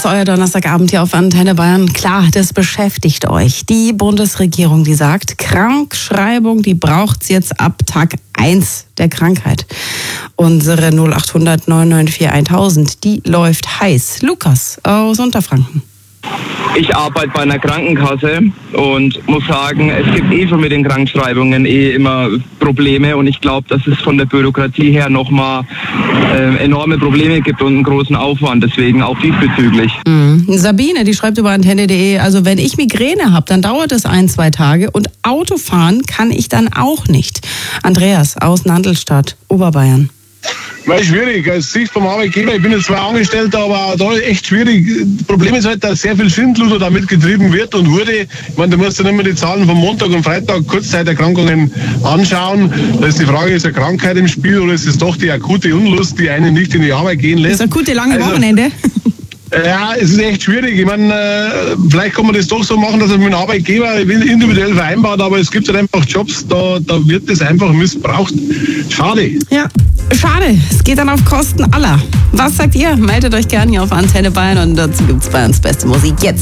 ist euer Donnerstagabend hier auf Antenne Bayern. Klar, das beschäftigt euch. Die Bundesregierung, die sagt, Krankschreibung, die braucht's jetzt ab Tag 1 der Krankheit. Unsere 0800 994 1000, die läuft heiß. Lukas aus Unterfranken. Ich arbeite bei einer Krankenkasse und muss sagen, es gibt schon mit den Krankschreibungen immer Probleme und ich glaube, dass es von der Bürokratie her nochmal enorme Probleme gibt und einen großen Aufwand, deswegen auch diesbezüglich. Sabine, die schreibt über antenne.de, also wenn ich Migräne habe, dann dauert es 1-2 Tage und Autofahren kann ich dann auch nicht. Andreas aus Nandelstadt, Oberbayern. Weil schwierig, als Sicht vom Arbeitgeber, ich bin jetzt zwar Angestellter, aber da ist echt schwierig. Das Problem ist halt, dass sehr viel Schindluder damit getrieben wird und wurde. Ich meine, du musst dann immer die Zahlen von Montag und Freitag Kurzzeiterkrankungen anschauen. Da ist die Frage, ist eine Krankheit im Spiel oder ist es doch die akute Unlust, die einen nicht in die Arbeit gehen lässt? Das akute lange Wochenende. Ja, es ist echt schwierig. Ich meine, vielleicht kann man das doch so machen, dass man mit dem Arbeitgeber individuell vereinbart, aber es gibt halt einfach Jobs, da wird das einfach missbraucht. Schade. Ja, schade. Es geht dann auf Kosten aller. Was sagt ihr? Meldet euch gerne hier auf Antenne Bayern und dazu gibt's bei uns beste Musik jetzt.